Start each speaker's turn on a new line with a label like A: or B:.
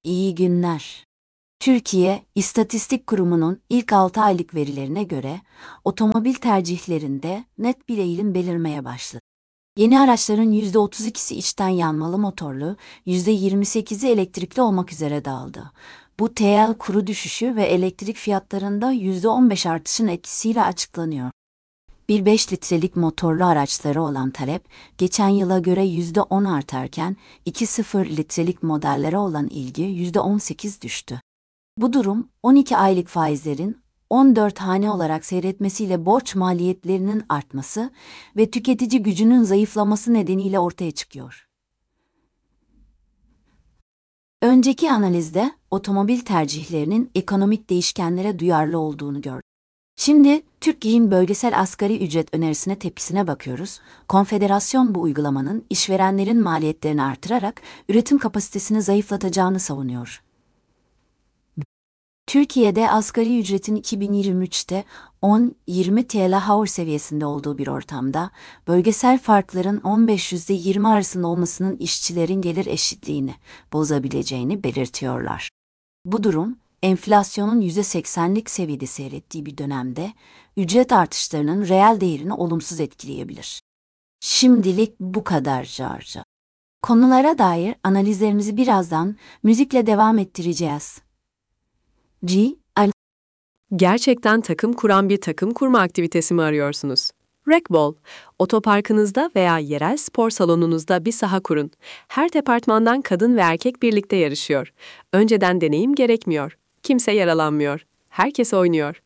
A: İyi günler. Türkiye İstatistik Kurumu'nun ilk 6 aylık verilerine göre otomobil tercihlerinde net bir eğilim belirmeye başladı. Yeni araçların %32'si içten yanmalı motorlu, %28'i elektrikli olmak üzere dağıldı. Bu TL kuru düşüşü ve elektrik fiyatlarında %15 artışın etkisiyle açıklanıyor. 1,5 litrelik motorlu araçlara olan talep, geçen yıla göre %10 artarken, 2,0 litrelik modellere olan ilgi %18 düştü. Bu durum, 12 aylık faizlerin 14 hane olarak seyretmesiyle borç maliyetlerinin artması ve tüketici gücünün zayıflaması nedeniyle ortaya çıkıyor. Önceki analizde otomobil tercihlerinin ekonomik değişkenlere duyarlı olduğunu gördük. Şimdi Türkiye'nin bölgesel asgari ücret önerisine tepkisine bakıyoruz. Konfederasyon bu uygulamanın işverenlerin maliyetlerini artırarak üretim kapasitesini zayıflatacağını savunuyor. Türkiye'de asgari ücretin 2023'te 10-20 TL seviyesinde olduğu bir ortamda, bölgesel farkların 15-20 arasında olmasının işçilerin gelir eşitliğini bozabileceğini belirtiyorlar. Bu durum, enflasyonun %80'lik seviyede seyrettiği bir dönemde, ücret artışlarının reel değerini olumsuz etkileyebilir. Şimdilik bu kadar. Konulara dair analizlerimizi birazdan müzikle devam ettireceğiz.
B: Gerçekten takım kuran bir takım kurma aktivitesi mi arıyorsunuz? Racquetball, otoparkınızda veya yerel spor salonunuzda bir saha kurun. Her departmandan kadın ve erkek birlikte yarışıyor. Önceden deneyim gerekmiyor. Kimse yaralanmıyor. Herkes oynuyor.